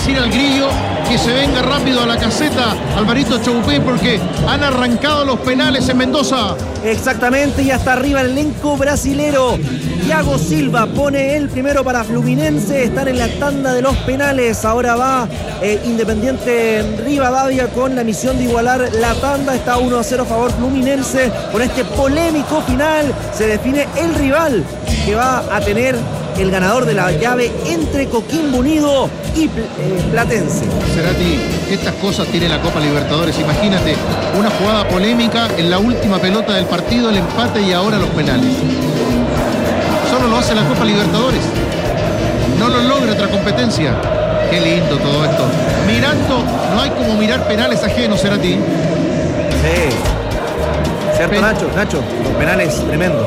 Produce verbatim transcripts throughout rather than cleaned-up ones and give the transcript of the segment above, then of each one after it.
decir al Grillo que se venga rápido a la caseta, Alvarito Choupé, porque han arrancado los penales en Mendoza. Exactamente, y hasta arriba el elenco brasilero. Thiago Silva pone el primero para Fluminense, están en la tanda de los penales. Ahora va eh, Independiente Rivadavia con la misión de igualar la tanda. Está uno a cero a favor Fluminense. Con este polémico final se define el rival que va a tener el ganador de la llave entre Coquimbo Unido y eh, Platense. Cerati, estas cosas tiene la Copa Libertadores. Imagínate, una jugada polémica en la última pelota del partido, el empate y ahora los penales. Solo lo hace la Copa Libertadores. No lo logra otra competencia. Qué lindo todo esto. Mirando, no hay como mirar penales ajenos, Cerati. Sí. Cierto, Pen... Nacho, Nacho, los penales tremendos.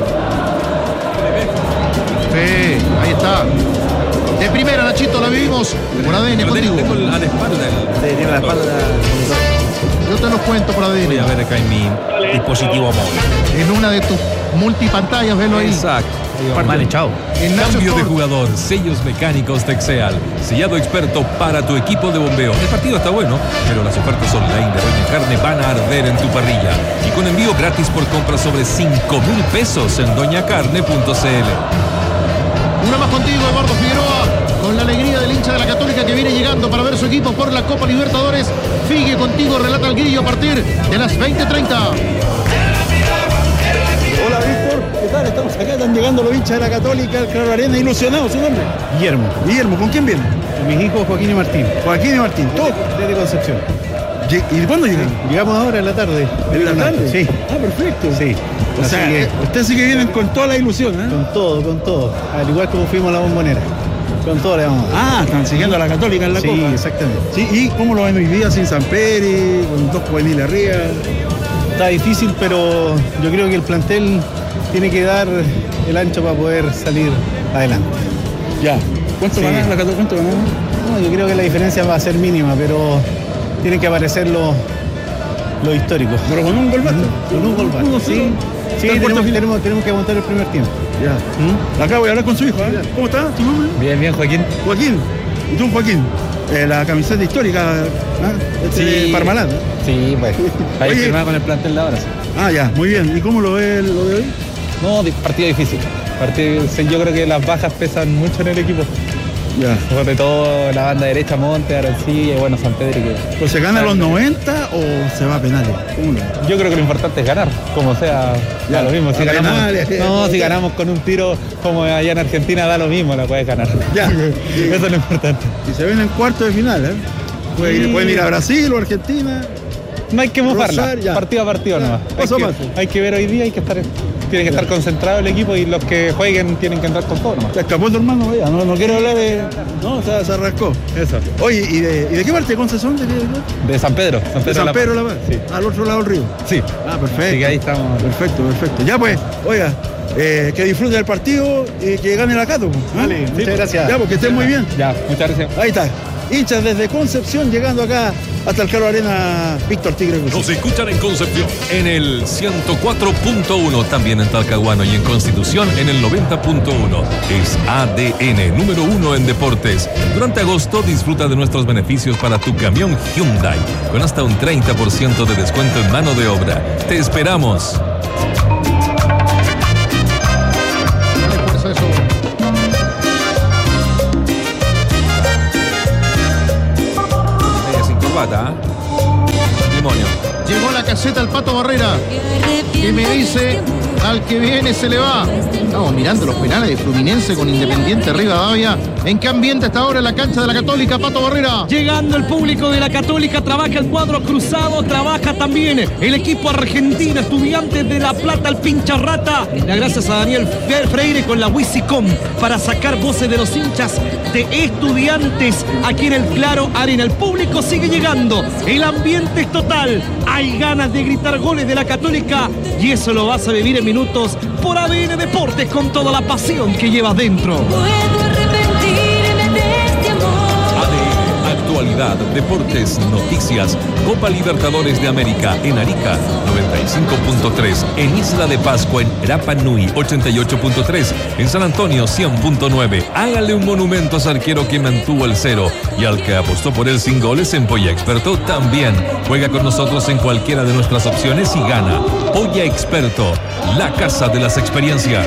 Sí, ahí está. De primera, Nachito, la vivimos por A D N contigo. Tengo a la espalda. Sí, tiene la espalda. Yo te los cuento por A D N. Voy a ver acá en mi dispositivo móvil. En una de tus multipantallas, velo ahí. Exacto. Mal echado. Cambio de jugador, sellos mecánicos Texeal, sellado experto para tu equipo de bombeo. El partido está bueno, pero las ofertas online de Doña Carne van a arder en tu parrilla. Y con envío gratis por compra sobre cinco mil pesos en doña carne punto c l. Una más contigo, Eduardo Figueroa, con la alegría del hincha de la Católica que viene llegando para ver su equipo por la Copa Libertadores. Figue contigo, relata el Grillo a partir de las veinte treinta. Hola, Víctor, ¿qué tal? Estamos acá, están llegando los hinchas de la Católica, el Claro Arena, ilusionados, ¿su nombre? Guillermo. Guillermo, ¿con quién viene? Con mis hijos Joaquín y Martín. Joaquín y Martín, ¿todo? Desde Concepción. ¿Y cuándo llegan? Llegamos ahora en la tarde. ¿En la tarde? Sí. Ah, perfecto. Sí. O Así sea, que, ustedes sí que vienen con toda la ilusión, ¿eh? con todo, con todo. Al igual como fuimos a la Bombonera. Con todo le vamos a dar. Ah, están siguiendo a la Católica en la Sí, Copa. exactamente. Sí, ¿y cómo lo ven hoy día sin Samperi, con dos juveniles arriba? Está difícil, pero yo creo que el plantel tiene que dar el ancho para poder salir adelante. Ya. ¿Cuánto Sí. ganás la Católica? ¿Cuánto ganás? No, yo creo que la diferencia va a ser mínima, pero tienen que aparecer los, los históricos. Pero con un gol basta. Con un gol basta, Uno, sí. cero. Sí, Está el tenemos, cuarto final. tenemos, tenemos que aguantar el primer tiempo. Ya. ¿Mm? Acá voy a hablar con su hijo, ¿eh? ¿Cómo está? ¿Tu nombre? Bien, bien, Joaquín. Joaquín. ¿Y tú, Joaquín? Eh, la camiseta histórica, ¿ah? Este Sí. de Parmalat, ¿eh? Sí, bueno. Ahí Oye. firmaba con el plantel de ahora. Sí. Ah, ya, muy bien. ¿Y cómo lo ve lo de hoy? No, di- partido difícil. Partido, yo creo que las bajas pesan mucho en el equipo. Ya. Sobre todo la banda derecha, Monte, Arancilla y bueno, San Pedro. Que... ¿Pues se gana a los noventa o se va a penales? ¿Cómo lo ves? Yo creo que lo importante es ganar, como sea, Ya, da lo mismo. Si a ganamos, penales, no, ya. si ganamos con un tiro como allá en Argentina, da lo mismo, la puedes ganar. Ya. Eso es lo importante. Y se ven en cuartos de final, ¿eh? Pueden, Sí. pueden ir a Brasil o Argentina. No hay que mofarla, Rozar, ya. partido a partido Ya, nomás. paso hay, a que, paso. hay que ver hoy día, hay que estar, tiene que estar concentrado el equipo y los que jueguen tienen que entrar con todo nomás. Se escapó tu hermano, ya. No, no quiero hablar de. No, o sea, se arrancó. Eso. Oye, ¿y de, ¿y de qué parte de Concesión te quieres ir? De San Pedro. San Pedro, De San La Pedro Paz. La Paz. Sí. Al otro lado del río. Sí. Ah, perfecto. Así que ahí estamos. Perfecto, perfecto. Ya pues, oiga, eh, que disfrute del partido y que gane la Cato. pues, ¿ah? Vale, muchas gracias. Ya, porque estén muy bien. Ya, muchas gracias. Ahí está. Hinchas desde Concepción llegando acá hasta el Caro Arena Víctor Tigre Cruz. Nos escuchan en Concepción en el ciento cuatro punto uno, también en Talcahuano y en Constitución en el noventa punto uno. Es A D N, número uno en deportes. Durante agosto disfruta de nuestros beneficios para tu camión Hyundai, con hasta un treinta por ciento de descuento en mano de obra. Te esperamos. Dale fuerza a eso. Media sin corbata, ¿eh? Matrimonio. Llegó la caseta al Pato Barrera, que me dice, al que viene se le va. Estamos mirando los penales de Fluminense con Independiente Rivadavia. ¿En qué ambiente está ahora la cancha de la Católica, Pato Barrera? Llegando el público de la Católica, trabaja el cuadro cruzado, trabaja también el equipo argentino, Estudiantes de La Plata, el Pincharrata. La gracias a Daniel Freire con la Wisicom para sacar voces de los hinchas de Estudiantes aquí en el Claro Arena. El público sigue llegando, el ambiente es total, hay ganas de gritar goles de la Católica y eso lo vas a vivir en minutos por A D N Deportes con toda la pasión que llevas dentro. A D N, actualidad actualidad, deportes, noticias. Copa Libertadores de América en Arica, noventa y cinco punto tres. En Isla de Pascua, en Rapa Nui, ochenta y ocho punto tres. En San Antonio, cien punto nueve. Hágale un monumento a su arquero que mantuvo el cero. Y al que apostó por él sin goles en Polla Experto también. Juega con nosotros en cualquiera de nuestras opciones y gana. Polla Experto, la casa de las experiencias.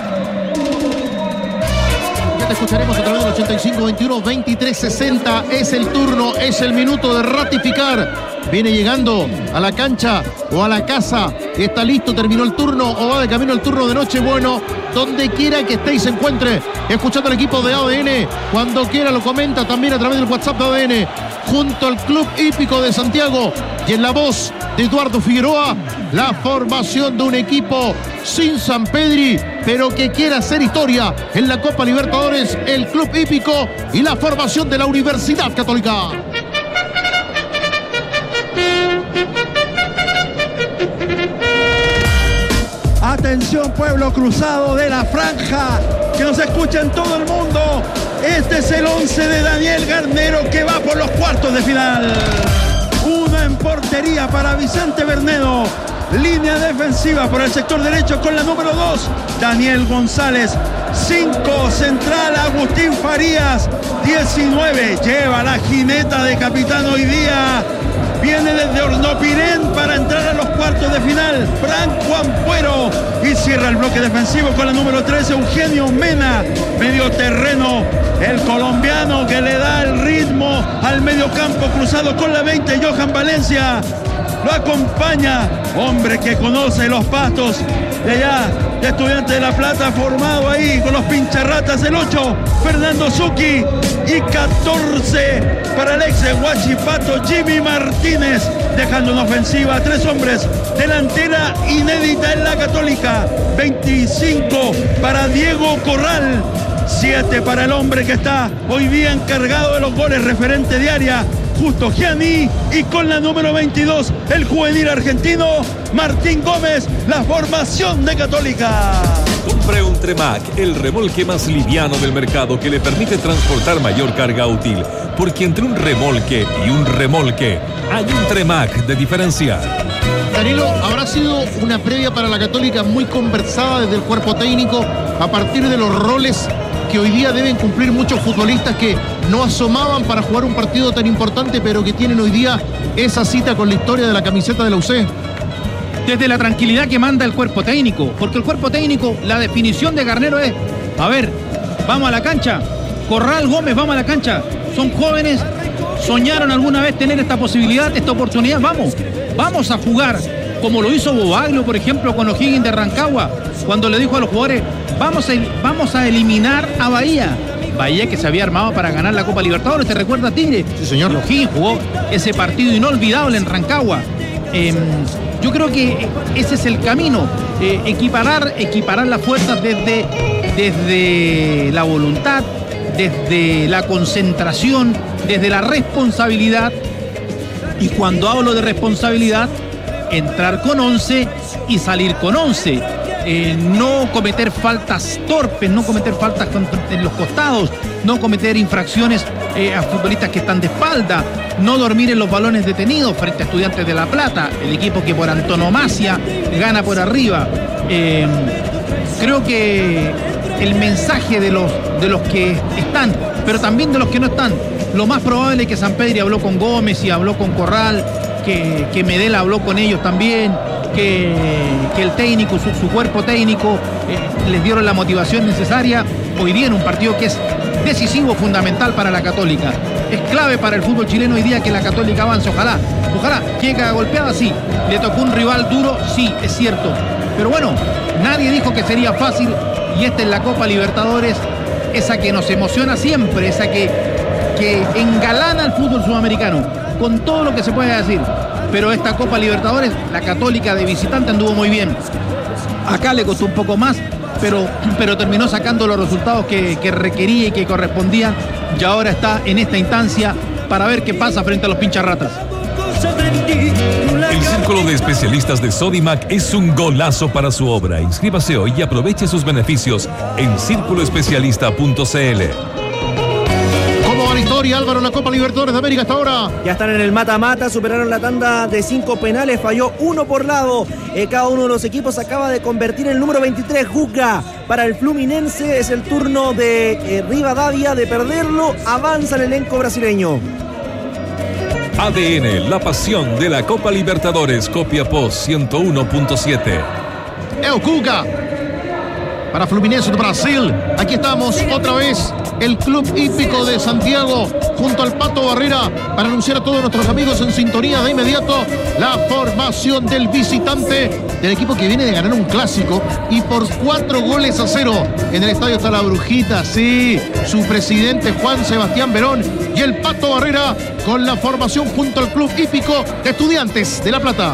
Ya te escucharemos a través del ochenta y cinco veintiuno veintitrés sesenta. Es el turno, es el minuto de ratificar. Viene llegando a la cancha o a la casa. Está listo, terminó el turno o va de camino el turno de Nochebuena. Donde quiera que esté y se encuentre escuchando al equipo de A D N. Cuando quiera lo comenta también a través del WhatsApp de A D N. Junto al Club Hípico de Santiago. Y en la voz de Eduardo Figueroa, la formación de un equipo sin Sampedri, pero que quiere hacer historia en la Copa Libertadores, el Club Hípico y la formación de la Universidad Católica. Atención, pueblo cruzado de la franja, que nos escucha en todo el mundo. Este es el once de Daniel Garnero, que va por los cuartos de final. Uno en portería para Vicente Bernedo. Línea defensiva por el sector derecho con la número dos, Daniel González. cinco, central Agustín Farías. diecinueve, lleva la jineta de capitán hoy día. Viene desde Hornopirén para entrar a los cuartos de final, Franco Ampuero. Y cierra el bloque defensivo con la número trece, Eugenio Mena. Medio terreno, el colombiano que le da el ritmo al mediocampo cruzado con la veinte, Johan Valencia. Lo acompaña, hombre que conoce los pastos de allá, de Estudiantes de La Plata, formado ahí con los pincharratas, el ocho, Fernando Zucchi. Y catorce para el ex Huachipato, Jimmy Martínez, dejando una ofensiva a tres hombres. Delantera inédita en la Católica. veinticinco para Diego Corral. siete para el hombre que está hoy día encargado de los goles, referente de área, Justo Gianni. Y con la número veintidós, el juvenil argentino Martín Gómez, la formación de Católica. Compre un Tremac, el remolque más liviano del mercado que le permite transportar mayor carga útil. Porque entre un remolque y un remolque hay un Tremac de diferencia. Danilo, habrá sido una previa para la Católica muy conversada desde el cuerpo técnico a partir de los roles que hoy día deben cumplir muchos futbolistas que no asomaban para jugar un partido tan importante, pero que tienen hoy día esa cita con la historia de la camiseta de la U C. Desde la tranquilidad que manda el cuerpo técnico, porque el cuerpo técnico, la definición de Garnero es, a ver, vamos a la cancha, Corral, Gómez, vamos a la cancha, son jóvenes, soñaron alguna vez tener esta posibilidad, esta oportunidad, vamos, vamos a jugar, como lo hizo Bobaglio, por ejemplo, con O'Higgins de Rancagua, cuando le dijo a los jugadores, vamos a, vamos a eliminar a Bahía. Bahía que se había armado para ganar la Copa Libertadores, ¿te recuerdas, Tigre? Sí, señor. O'Higgins jugó ese partido inolvidable en Rancagua. Eh, yo creo que ese es el camino, eh, equiparar, equiparar las fuerzas desde, desde la voluntad, desde la concentración, desde la responsabilidad. Y cuando hablo de responsabilidad, entrar con once y salir con once. Eh, no cometer faltas torpes, no cometer faltas en los costados, no cometer infracciones eh, a futbolistas que están de espalda, no dormir en los balones detenidos frente a Estudiantes de La Plata, el equipo que por antonomasia gana por arriba. Eh, creo que el mensaje de los, de los que están, pero también de los que no están, lo más probable es que Sampedri habló con Gómez y habló con Corral, que, que Medel habló con ellos también, que, que el técnico, su, su cuerpo técnico eh, les dieron la motivación necesaria hoy día en un partido que es decisivo, fundamental para la Católica. Es clave para el fútbol chileno hoy día que la Católica avance, ojalá, ojalá, llega golpeada, sí, le tocó un rival duro, sí, es cierto, pero bueno, nadie dijo que sería fácil y esta es la Copa Libertadores, esa que nos emociona siempre, esa que, que engalana al fútbol sudamericano, con todo lo que se puede decir. Pero esta Copa Libertadores, la Católica de visitante anduvo muy bien. Acá le costó un poco más, pero, pero terminó sacando los resultados que, que requería y que correspondían. Y ahora está en esta instancia para ver qué pasa frente a los pincharratas. El Círculo de Especialistas de Sodimac es un golazo para su obra. Inscríbase hoy y aproveche sus beneficios en círculo especialista punto c l. ¿Cómo va la historia? Historia, Álvaro, la Copa Libertadores de América hasta ahora. Ya están en el mata-mata, superaron la tanda de cinco penales, falló uno por lado. Eh, cada uno de los equipos acaba de convertir el número veintitrés, Juga. Para el Fluminense es el turno de eh, Rivadavia de perderlo, avanza el elenco brasileño. A D N, la pasión de la Copa Libertadores, Copiapó ciento uno punto siete. El Juga. Para Fluminense de Brasil, aquí estamos otra vez, el Club Hípico de Santiago, junto al Pato Barrera, para anunciar a todos nuestros amigos en sintonía de inmediato la formación del visitante del equipo que viene de ganar un clásico y por cuatro goles a cero. En el estadio está la Brujita, sí, su presidente Juan Sebastián Verón y el Pato Barrera con la formación junto al Club Hípico de Estudiantes de La Plata.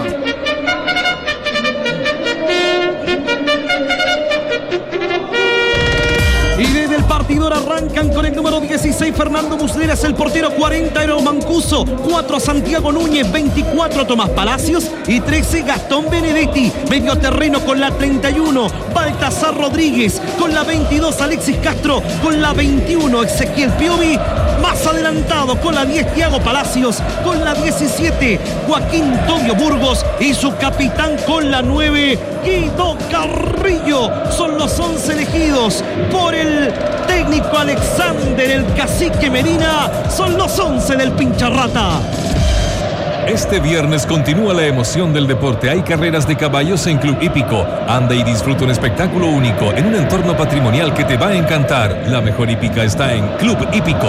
Y desde el partidor arrancan con el número dieciséis, Fernando Muslera, es el portero, cuarenta, Eero Mancuso, cuatro, Santiago Núñez, veinticuatro, Tomás Palacios y trece, Gastón Benedetti. Medio terreno con la treinta y uno, Baltasar Rodríguez, con la veintidós, Alexis Castro, con la veintiuno, Ezequiel Piovi. Más adelantado con la diez, Thiago Palacios, con la diecisiete, Joaquín Todio Burgos y su capitán con la nueve, Guido Carrillo. Son los once elegidos por el técnico Alexander el Cacique Medina. Son los once del Pincharrata. Este viernes continúa la emoción del deporte. Hay carreras de caballos en Club Hípico. Anda y disfruta un espectáculo único en un entorno patrimonial que te va a encantar. La mejor hípica está en Club Hípico.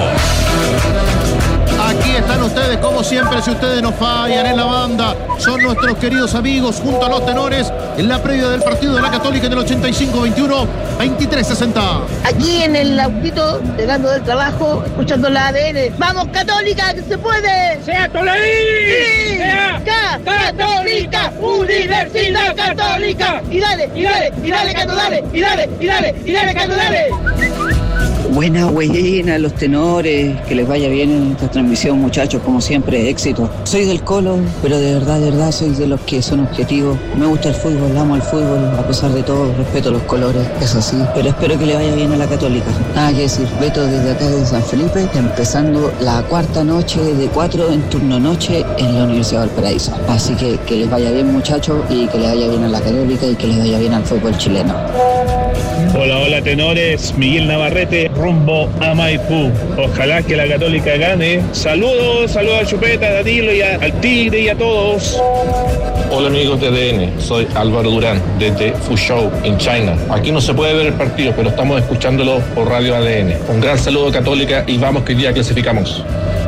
Aquí están ustedes, como siempre, si ustedes no fallan en la banda. Son nuestros queridos amigos junto a los tenores en la previa del partido de la Católica en el ochenta y cinco veintiuno, veintitrés sesenta. Aquí en el autito, llegando del trabajo, escuchando la A D N. ¡Vamos, Católica, que se puede! ¡Sea Toledi! ¡Sí! ¡Sea Católica! ¡Universidad Católica! ¡Y dale, y dale, y dale, Cato, dale! ¡Y dale, y dale, y dale, Cato, dale! Buena, buena, los tenores, que les vaya bien en esta transmisión, muchachos, como siempre, éxito. Soy del Colo, pero de verdad, de verdad, soy de los que son objetivos. Me gusta el fútbol, amo el fútbol, a pesar de todo, respeto los colores, eso sí, pero espero que le vaya bien a la Católica. Nada que decir, Beto desde acá de San Felipe, empezando la cuarta noche de cuatro en turno noche en la Universidad de Valparaíso. Así que que les vaya bien, muchachos, y que les vaya bien a la Católica y que les vaya bien al fútbol chileno. Hola, hola tenores, Miguel Navarrete, rumbo a Maipú. Ojalá que la Católica gane. Saludos, saludos a Chupeta, a Danilo y a, al Tigre y a todos. Hola amigos de A D N, soy Álvaro Durán desde Fuzhou, en China. Aquí no se puede ver el partido, pero estamos escuchándolo por Radio A D N. Un gran saludo a Católica y vamos que hoy día clasificamos.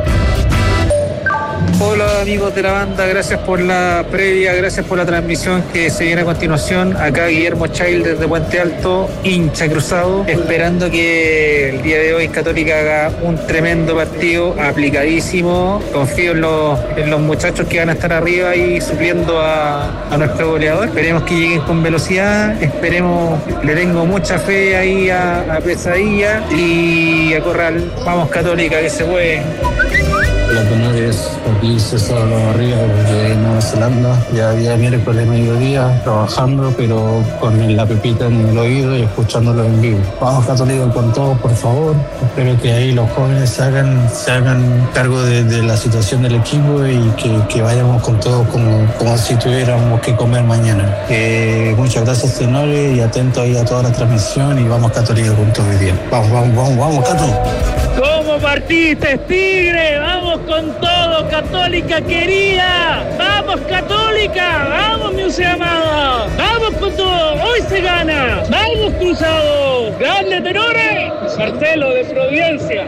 Hola amigos de la banda, gracias por la previa, gracias por la transmisión que se viene a continuación. Acá Guillermo Chail desde Puente Alto, hincha cruzado, esperando que el día de hoy Católica haga un tremendo partido, aplicadísimo. Confío en los, en los muchachos que van a estar arriba y supliendo a, a nuestro goleador. Esperemos que lleguen con velocidad, esperemos, le tengo mucha fe ahí a, a Pesadilla y a Corral. Vamos Católica, que se puede. Los honores, aquí César Barriga de Nueva Zelanda. Ya había miércoles mediodía trabajando, pero con la pepita en el oído y escuchándolo en vivo. Vamos Católica con todos, por favor. Espero que ahí los jóvenes se hagan, se hagan cargo de, de la situación del equipo y que, que vayamos con todos como, como si tuviéramos que comer mañana. Eh, muchas gracias, tenores, y atento ahí a toda la transmisión y vamos Católica con todo el día. Vamos, vamos, vamos, vamos, Cato. ¿Cómo partiste, Tigre? ¡Vamos con todo, Católica querida! ¡Vamos, Católica! ¡Vamos, mi once amada! ¡Vamos con todo! ¡Hoy se gana! ¡Vamos, Cruzado! ¡Grande tenores! Marcelo de Providencia.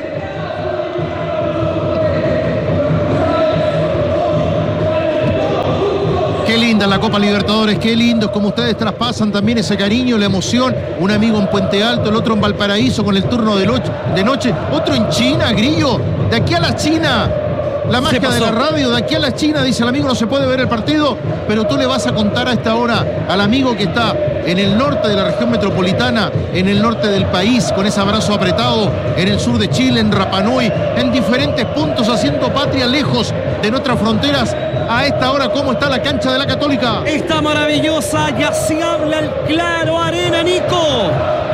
Qué linda la Copa Libertadores, qué lindo como ustedes traspasan también ese cariño, la emoción. Un amigo en Puente Alto, el otro en Valparaíso con el turno de, lo- de noche, otro en China, Grillo, de aquí a la China. La magia de la radio, de aquí a la China, dice el amigo, no se puede ver el partido, pero tú le vas a contar a esta hora al amigo que está en el norte de la región metropolitana, en el norte del país, con ese abrazo apretado, en el sur de Chile, en Rapa Nui, en diferentes puntos haciendo patria lejos de nuestras fronteras. A esta hora, ¿cómo está la cancha de la Católica? Está maravillosa, ya se habla el claro, arena, Nico.